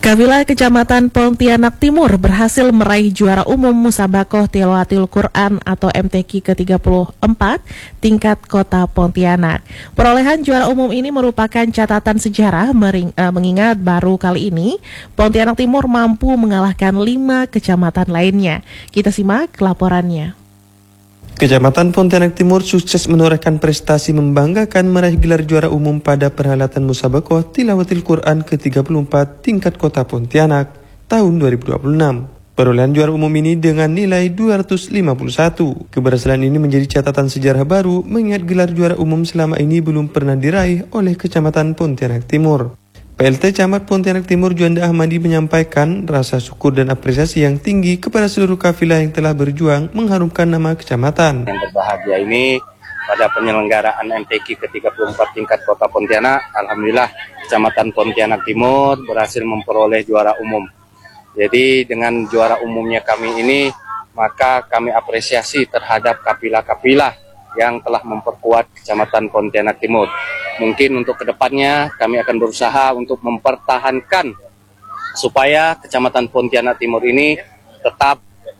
Kafilah Kecamatan Pontianak Timur berhasil meraih juara umum Musabakoh Tilawatil Quran atau MTQ ke-34 tingkat Kota Pontianak. Perolehan juara umum ini merupakan catatan sejarah mengingat baru kali ini Pontianak Timur mampu mengalahkan 5 kecamatan lainnya. Kita simak laporannya. Kecamatan Pontianak Timur sukses menorehkan prestasi membanggakan meraih gelar juara umum pada perhelatan Musabakoh Tilawatil Quran ke-34 tingkat Kota Pontianak tahun 2026. Perolehan juara umum ini dengan nilai 251. Keberhasilan ini menjadi catatan sejarah baru mengingat gelar juara umum selama ini belum pernah diraih oleh Kecamatan Pontianak Timur. PLT Camat Pontianak Timur Juanda Ahmadi menyampaikan rasa syukur dan apresiasi yang tinggi kepada seluruh kafilah yang telah berjuang mengharumkan nama kecamatan. Yang berbahagia ini pada penyelenggaraan MTQ ke-34 tingkat Kota Pontianak, alhamdulillah Kecamatan Pontianak Timur berhasil memperoleh juara umum. Jadi dengan juara umumnya kami ini, maka kami apresiasi terhadap kafilah-kafilah yang telah memperkuat Kecamatan Pontianak Timur. Mungkin untuk kedepannya kami akan berusaha untuk mempertahankan supaya Kecamatan Pontianak Timur ini tetap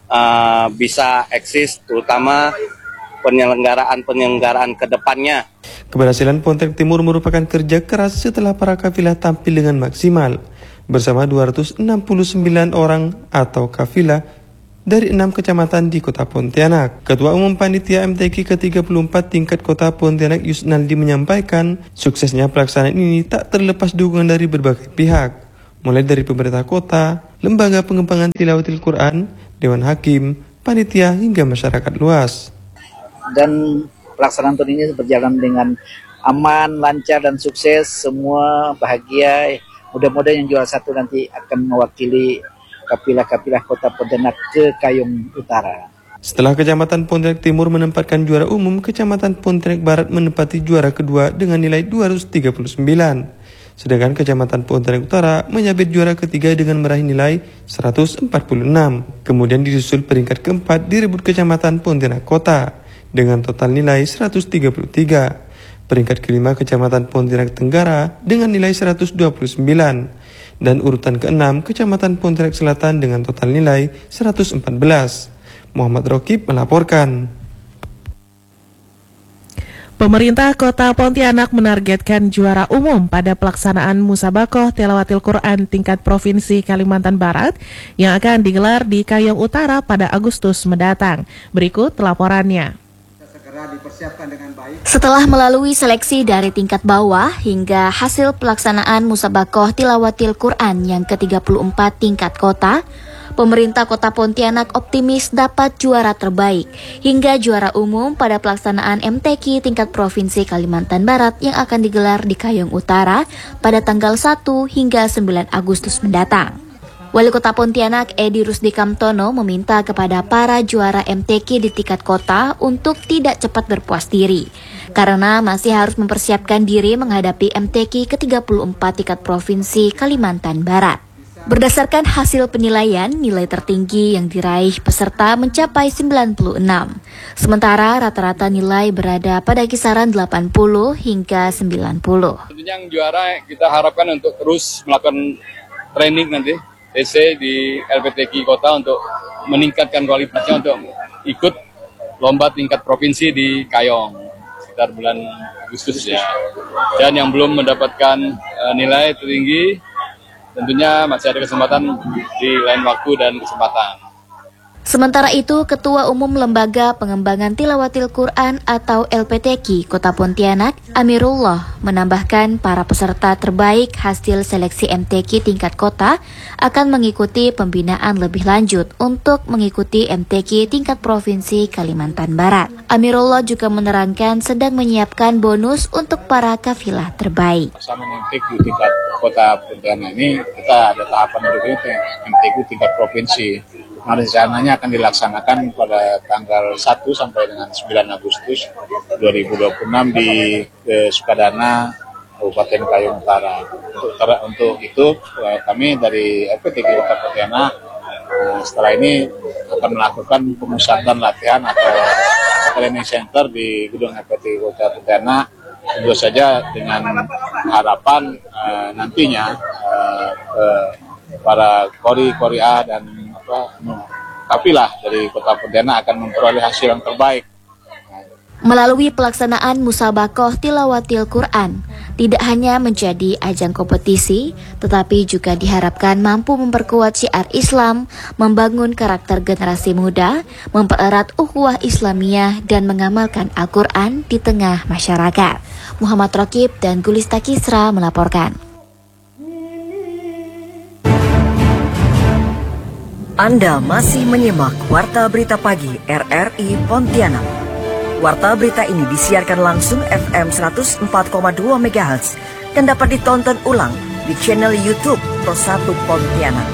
bisa eksis, terutama penyelenggaraan kedepannya. Keberhasilan Pontianak Timur merupakan kerja keras setelah para kafilah tampil dengan maksimal bersama 269 orang atau kafilah dari 6 kecamatan di Kota Pontianak. Ketua Umum Panitia MTQ ke-34 tingkat Kota Pontianak Yusnaldi menyampaikan, suksesnya pelaksanaan ini tak terlepas dukungan dari berbagai pihak, mulai dari pemerintah kota, lembaga pengembangan tilawatil Quran, Dewan Hakim, panitia hingga masyarakat luas. Dan pelaksanaan tahun ini berjalan dengan aman, lancar dan sukses, semua bahagia. Mudah-mudahan yang juara satu nanti akan mewakili kafilah-kafilah Kota Pontianak ke Kayong Utara. Setelah Kecamatan Pontianak Timur menempatkan juara umum, Kecamatan Pontianak Barat menempati juara kedua dengan nilai 239. Sedangkan Kecamatan Pontianak Utara menyabet juara ketiga dengan meraih nilai 146. Kemudian disusul peringkat keempat direbut Kecamatan Pontianak Kota dengan total nilai 133. Peringkat kelima Kecamatan Pontianak Tenggara dengan nilai 129. Dan urutan ke-6 Kecamatan Pontianak Selatan dengan total nilai 114. Muhammad Rokib melaporkan. Pemerintah Kota Pontianak menargetkan juara umum pada pelaksanaan Musabakoh Tilawatil Quran tingkat Provinsi Kalimantan Barat yang akan digelar di Kayong Utara pada Agustus mendatang. Berikut laporannya. Setelah melalui seleksi dari tingkat bawah hingga hasil pelaksanaan Musabakoh Tilawatil Quran yang ke-34 tingkat kota, pemerintah Kota Pontianak optimis dapat juara terbaik hingga juara umum pada pelaksanaan MTQ tingkat Provinsi Kalimantan Barat yang akan digelar di Kayong Utara pada tanggal 1 hingga 9 Agustus mendatang. Wali Kota Pontianak Edi Rusdi Kamtono meminta kepada para juara MTQ di tingkat kota untuk tidak cepat berpuas diri, karena masih harus mempersiapkan diri menghadapi MTQ ke-34 tingkat Provinsi Kalimantan Barat. Berdasarkan hasil penilaian, nilai tertinggi yang diraih peserta mencapai 96, sementara rata-rata nilai berada pada kisaran 80 hingga 90. Tentunya yang juara kita harapkan untuk terus melakukan training nanti TC di LPTQ Kota untuk meningkatkan kualitasnya untuk ikut lomba tingkat provinsi di Kayong sekitar bulan Agustus ya. Dan yang belum mendapatkan nilai tertinggi tentunya masih ada kesempatan di lain waktu dan kesempatan. Sementara itu, Ketua Umum Lembaga Pengembangan Tilawatil Quran atau LPTQ Kota Pontianak, Amirullah, menambahkan para peserta terbaik hasil seleksi MTQ tingkat kota akan mengikuti pembinaan lebih lanjut untuk mengikuti MTQ tingkat Provinsi Kalimantan Barat. Amirullah juga menerangkan sedang menyiapkan bonus untuk para kafilah terbaik. Sama MTQ tingkat Kota Pontianak ini kita ada tahapan berikutnya MTQ tingkat provinsi. Nah, rencananya akan dilaksanakan pada tanggal 1 sampai dengan 9 Agustus 2026 di Sukadana, Kabupaten Kayong Utara. Untuk itu kami dari LPTQ Kota Pontianak setelah ini akan melakukan pemusatan latihan atau training center di gedung LPTQ Kota Pontianak, tentu saja dengan harapan nantinya para kori A dan kapilah dari Kota Pontianak akan memperoleh hasil yang terbaik. Melalui pelaksanaan Musabakoh Tilawatil Quran, tidak hanya menjadi ajang kompetisi, tetapi juga diharapkan mampu memperkuat syiar Islam, membangun karakter generasi muda, mempererat ukhuwah Islamiyah, dan mengamalkan Al-Quran di tengah masyarakat. Muhammad Rokib dan Gulista Kisra melaporkan. Anda masih menyimak Warta Berita Pagi RRI Pontianak. Warta berita ini disiarkan langsung FM 104,2 MHz dan dapat ditonton ulang di channel YouTube Pro 1 Pontianak.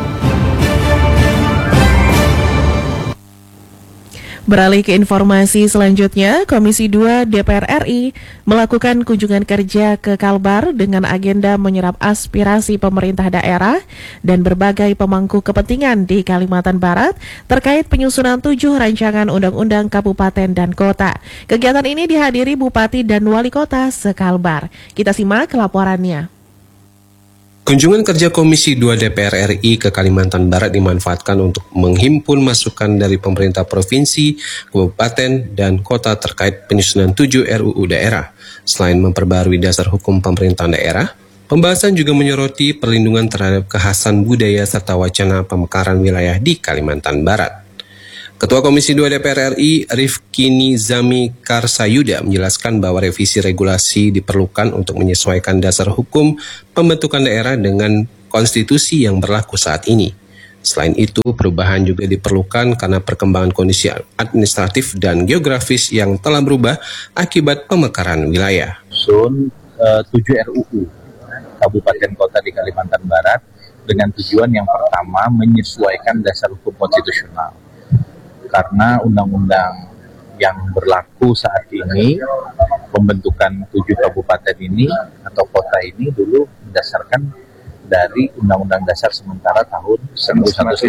Beralih ke informasi selanjutnya, Komisi 2 DPR RI melakukan kunjungan kerja ke Kalbar dengan agenda menyerap aspirasi pemerintah daerah dan berbagai pemangku kepentingan di Kalimantan Barat terkait penyusunan 7 rancangan undang-undang kabupaten dan kota. Kegiatan ini dihadiri Bupati dan Wali Kota se-Kalbar. Kita simak laporannya. Kunjungan kerja Komisi 2 DPR RI ke Kalimantan Barat dimanfaatkan untuk menghimpun masukan dari pemerintah provinsi, kabupaten, dan kota terkait penyusunan 7 RUU daerah. Selain memperbarui dasar hukum pemerintahan daerah, pembahasan juga menyoroti perlindungan terhadap kekhasan budaya serta wacana pemekaran wilayah di Kalimantan Barat. Ketua Komisi 2 DPR RI, Rifki Nizami Karsayuda, menjelaskan bahwa revisi regulasi diperlukan untuk menyesuaikan dasar hukum pembentukan daerah dengan konstitusi yang berlaku saat ini. Selain itu, perubahan juga diperlukan karena perkembangan kondisi administratif dan geografis yang telah berubah akibat pemekaran wilayah. 7 RUU Kabupaten Kota di Kalimantan Barat dengan tujuan yang pertama menyesuaikan dasar hukum konstitusional. Karena undang-undang yang berlaku saat ini, pembentukan 7 kabupaten ini atau kota ini dulu berdasarkan dari Undang-Undang Dasar sementara tahun 1950.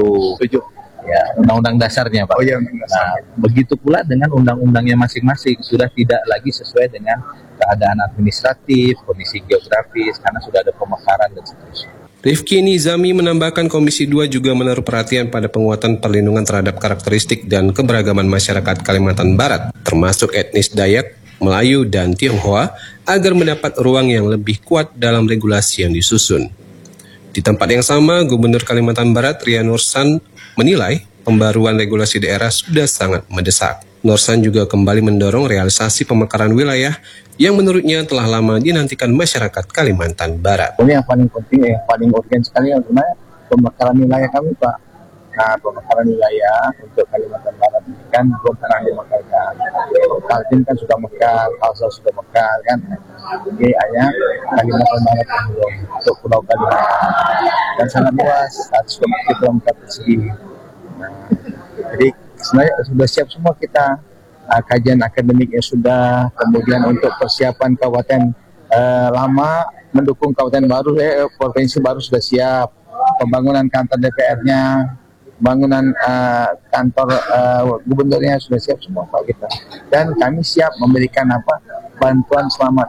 Ya, Undang-Undang dasarnya, Pak. Nah, begitu pula dengan undang-undangnya masing-masing sudah tidak lagi sesuai dengan keadaan administratif, kondisi geografis, karena sudah ada pemekaran dan seterusnya. Rifki Nizami menambahkan Komisi 2 juga menaruh perhatian pada penguatan perlindungan terhadap karakteristik dan keberagaman masyarakat Kalimantan Barat, termasuk etnis Dayak, Melayu, dan Tionghoa, agar mendapat ruang yang lebih kuat dalam regulasi yang disusun. Di tempat yang sama, Gubernur Kalimantan Barat Ria Nursan menilai pembaruan regulasi daerah sudah sangat mendesak. Nursan juga kembali mendorong realisasi pemekaran wilayah yang menurutnya telah lama dinantikan masyarakat Kalimantan Barat. Ini yang paling penting, yang paling urgen sekali adalah pemekaran wilayah kami, Pak. Nah, pemekaran wilayah untuk Kalimantan Barat ini kan belum pernah dimekarkan. Kaltim kan sudah mekar, Kalsel sudah mekar kan. Jadi hanya Kalimantan Barat yang belum untuk Pulau Kalimantan. Dan sangat luas, 120 km persegi. Nah, jadi sebenarnya sudah siap semua kita, kajian akademiknya sudah, kemudian untuk persiapan kabupaten lama mendukung kabupaten baru, provinsi baru sudah siap, pembangunan kantor DPR-nya, bangunan kantor gubernurnya sudah siap semua Pak kita. Dan kami siap memberikan bantuan selama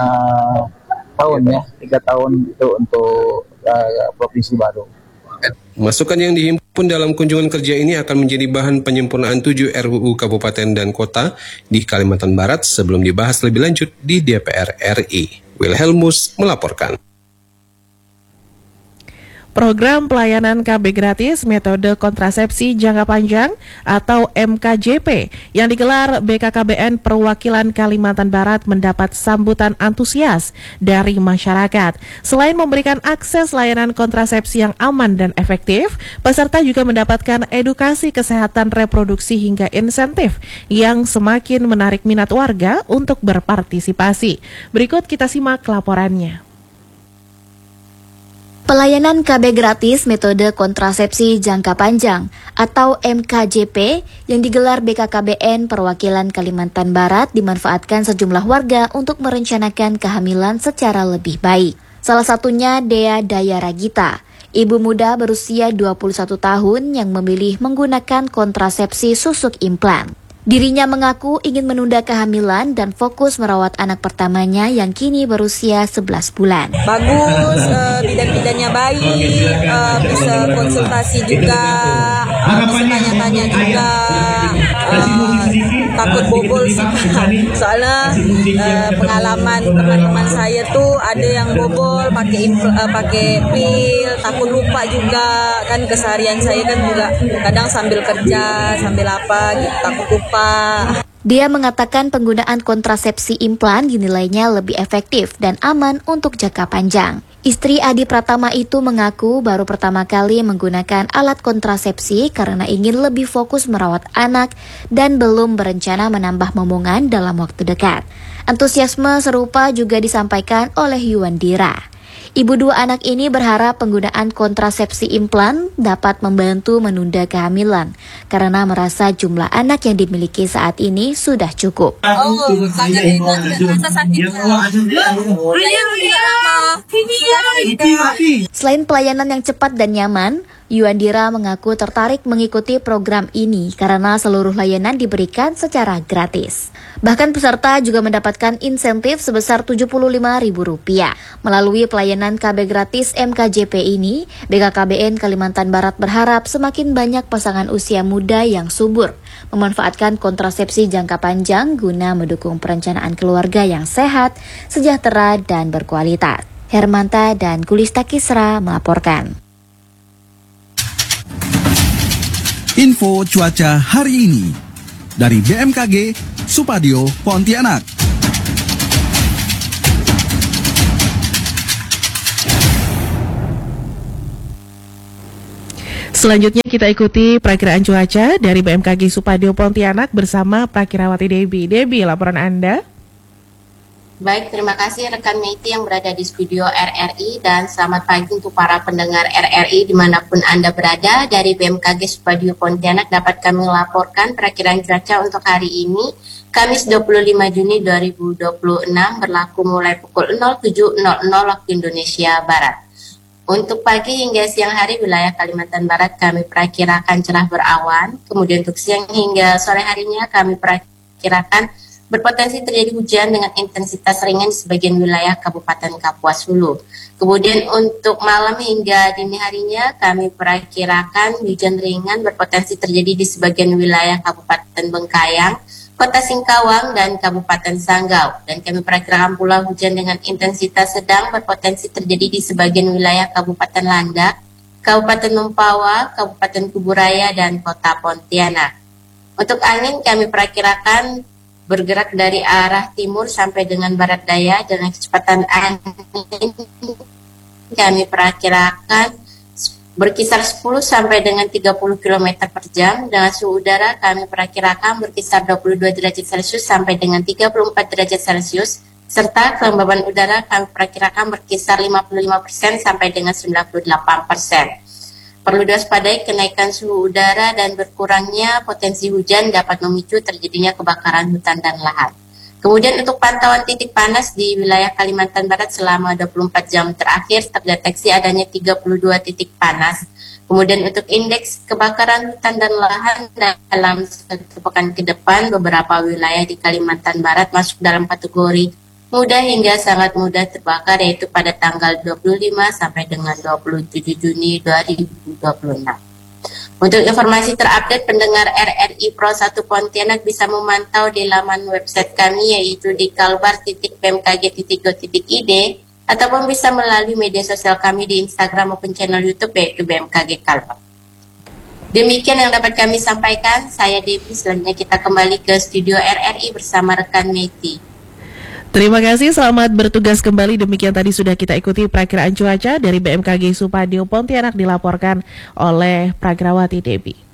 3 tahun ya, 3 tahun itu untuk provinsi baru. Masukan yang dihimpun dalam kunjungan kerja ini akan menjadi bahan penyempurnaan 7 RUU Kabupaten dan Kota di Kalimantan Barat sebelum dibahas lebih lanjut di DPR RI. Wilhelmus melaporkan. Program pelayanan KB gratis metode kontrasepsi jangka panjang atau MKJP yang digelar BKKBN Perwakilan Kalimantan Barat mendapat sambutan antusias dari masyarakat. Selain memberikan akses layanan kontrasepsi yang aman dan efektif, peserta juga mendapatkan edukasi kesehatan reproduksi hingga insentif yang semakin menarik minat warga untuk berpartisipasi. Berikut kita simak laporannya. Pelayanan KB gratis metode kontrasepsi jangka panjang atau MKJP yang digelar BKKBN Perwakilan Kalimantan Barat dimanfaatkan sejumlah warga untuk merencanakan kehamilan secara lebih baik. Salah satunya Dea Dayaragita, ibu muda berusia 21 tahun yang memilih menggunakan kontrasepsi susuk implan. Dirinya mengaku ingin menunda kehamilan dan fokus merawat anak pertamanya yang kini berusia 11 bulan. Bagus, bidan-bidannya baik, bisa konsultasi juga, bisa tanya-tanya juga, takut bobol sih. Soalnya pengalaman teman-teman saya tuh ada yang bobol pakai pil, takut lupa juga kan, keseharian saya kan juga kadang sambil kerja, sambil apa gitu, takut lupa. Dia mengatakan penggunaan kontrasepsi implan dinilainya lebih efektif dan aman untuk jangka panjang. Istri Adi Pratama itu mengaku baru pertama kali menggunakan alat kontrasepsi karena ingin lebih fokus merawat anak dan belum berencana menambah momongan dalam waktu dekat. Antusiasme serupa juga disampaikan oleh Yuandira. Ibu dua anak ini berharap penggunaan kontrasepsi implan dapat membantu menunda kehamilan karena merasa jumlah anak yang dimiliki saat ini sudah cukup. Sangat enak dan rasa sakitnya. Selain pelayanan yang cepat dan nyaman, Yuandira mengaku tertarik mengikuti program ini karena seluruh layanan diberikan secara gratis. Bahkan peserta juga mendapatkan insentif sebesar Rp75.000. Melalui pelayanan KB gratis MKJP ini, BKKBN Kalimantan Barat berharap semakin banyak pasangan usia muda yang subur memanfaatkan kontrasepsi jangka panjang guna mendukung perencanaan keluarga yang sehat, sejahtera, dan berkualitas. Hermanta dan Kulista Kisra melaporkan. Info cuaca hari ini dari BMKG Supadio Pontianak. Selanjutnya kita ikuti perakiraan cuaca dari BMKG Supadio Pontianak bersama Prakirawati Debbie. Debbie, laporan Anda. Baik, terima kasih rekan Meiti yang berada di studio RRI dan selamat pagi untuk para pendengar RRI dimanapun Anda berada. Dari BMKG Supadio Pontianak dapat kami laporkan perakiraan cuaca untuk hari ini, Kamis 25 Juni 2026 berlaku mulai pukul 07.00 waktu Indonesia Barat. Untuk pagi hingga siang hari wilayah Kalimantan Barat kami perkirakan cerah berawan, kemudian untuk siang hingga sore harinya kami perkirakan berpotensi terjadi hujan dengan intensitas ringan di sebagian wilayah Kabupaten Kapuas Hulu. Kemudian untuk malam hingga dini harinya kami perkirakan hujan ringan berpotensi terjadi di sebagian wilayah Kabupaten Bengkayang, Kota Singkawang, dan Kabupaten Sanggau. Dan kami perkirakan pula hujan dengan intensitas sedang berpotensi terjadi di sebagian wilayah Kabupaten Landak, Kabupaten Mempawah, Kabupaten Kuburaya, dan Kota Pontianak. Untuk angin kami perkirakan bergerak dari arah timur sampai dengan barat daya dengan kecepatan angin kami perkirakan berkisar 10 sampai dengan 30 km per jam. Dengan suhu udara kami perkirakan berkisar 22 derajat Celcius sampai dengan 34 derajat Celcius, serta kelembaban udara kami perkirakan berkisar 55% sampai dengan 98%. Perlu diwaspadai kenaikan suhu udara dan berkurangnya potensi hujan dapat memicu terjadinya kebakaran hutan dan lahan. Kemudian untuk pantauan titik panas di wilayah Kalimantan Barat selama 24 jam terakhir terdeteksi adanya 32 titik panas. Kemudian untuk indeks kebakaran hutan dan lahan dalam satu pekan ke depan beberapa wilayah di Kalimantan Barat masuk dalam kategori mudah hingga sangat mudah terbakar, yaitu pada tanggal 25 sampai dengan 27 Juni 2026. Untuk informasi terupdate pendengar RRI Pro 1 Pontianak bisa memantau di laman website kami yaitu di kalbar.bmkg.go.id ataupun bisa melalui media sosial kami di Instagram maupun channel YouTube yaitu BMKG Kalbar. Demikian yang dapat kami sampaikan. Saya Devi, selanjutnya kita kembali ke studio RRI bersama rekan Meti. Terima kasih, selamat bertugas kembali. Demikian tadi sudah kita ikuti perakiraan cuaca dari BMKG Supadio Pontianak dilaporkan oleh Prakrawati Debbie.